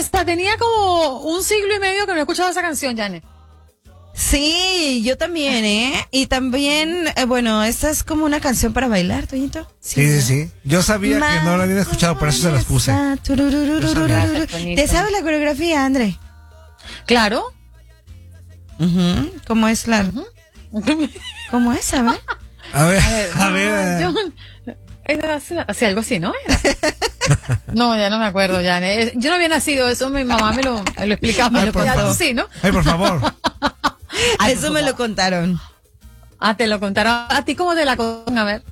Hasta tenía como 1 siglo y medio que no he escuchado esa canción, Janet. Sí, yo también, ¿eh? Y también, bueno, esta es como una canción para bailar, Toñito. Sí. Yo sabía que no la había escuchado, por eso se las puse. ¿Te sabes la coreografía, André? Claro. ¿Cómo es la? ¿Cómo es, a ver? A ver. Así, algo así, ¿no? No, ya no me acuerdo, ya. Yo no había nacido, eso mi mamá me lo explicaba. Me lo contó. Sí, ¿no? Ay, por favor. Eso me lo contaron. Ah, te lo contaron. ¿A ti cómo te la contaron? A ver.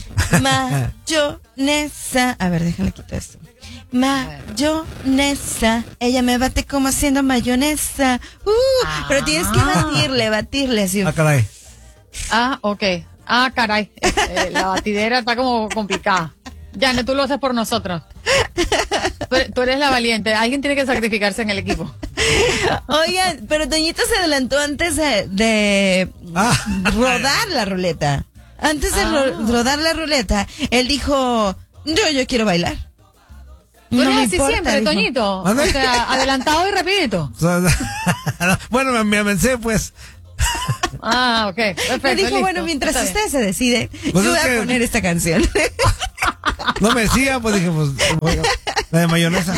Mayonesa. A ver, déjale quitar esto. Mayonesa. Ella me bate como haciendo mayonesa. Pero tienes que batirle así. Ah, caray. Ah, ok. Ah, caray. La batidera está como complicada. Janet, tú lo haces por nosotros. Tú eres la valiente. Alguien tiene que sacrificarse en el equipo. Oigan, pero Toñito se adelantó antes de rodar la ruleta. Antes de rodar la ruleta, él dijo, yo quiero bailar. Tú eres me así importa, siempre, dijo. Toñito. O sea, adelantado y rapidito. Bueno, me avancé, pues. Ah, ok. Perfecto, Me dijo, listo. bueno, mientras Está usted se decide, Pues yo es voy a que- poner esta canción. No me decía, pues dije, pues, bueno, la de mayonesa.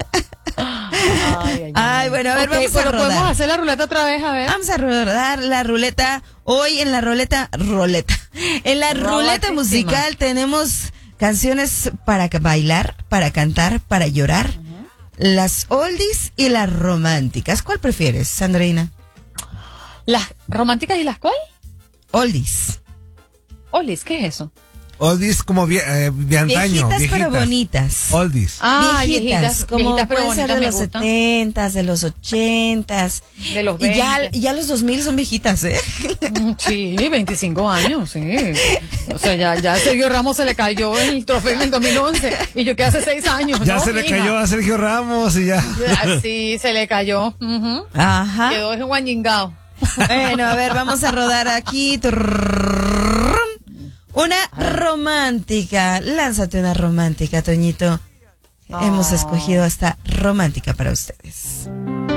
Ay, bueno, a ver, vamos a pero rodar. podemos hacer la ruleta otra vez, a ver. Vamos a rodar la ruleta. Hoy en la ruleta. En la ruleta musical tenemos canciones para bailar, para cantar, para llorar. Las oldies y las románticas. ¿Cuál prefieres, Sandrina? ¿Las románticas y las cuál? Oldies. Olis, ¿qué es eso? Oldies como de antaño. Viejitas pero bonitas. Oldies. Ah, viejitas, como viejitas, pero pueden ser de bonitas, los me gustan. 70s, de los 80s. De los Y 20. ya los 2000 son viejitas, ¿eh? Sí, 25 años, sí. O sea, ya a Sergio Ramos se le cayó el trofeo en el 2011 y yo que hace 6 años. Ya ¿no, se le mija? cayó a Sergio Ramos y ya. Sí, se le cayó. Ajá. Quedó enguañingado. Bueno, a ver, vamos a rodar aquí. Una romántica. Lánzate una romántica, Toñito. Hemos escogido esta romántica para ustedes.